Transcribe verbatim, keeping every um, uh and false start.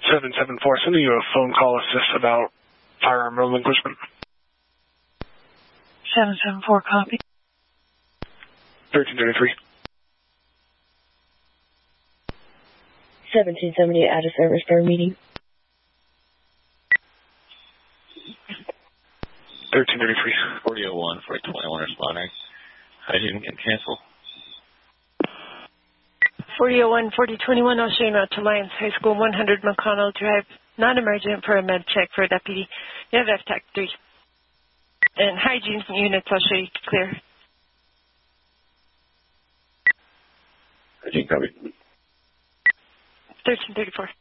seven seven four, sending you a phone call assist about firearm relinquishment. seven seven four, copy. thirteen thirty-three. seventeen seventy at a service for a meeting. thirteen thirty-three. forty oh one, forty twenty-one responding. I didn't get canceled. forty oh one, forty twenty-one, Ocean Road to Lyons High School, one hundred McConnell Drive. Non-emergent for a med check for a deputy. You have F TAC three. And hygiene units, I'll show you clear. Hygiene, copy. thirteen thirty-four.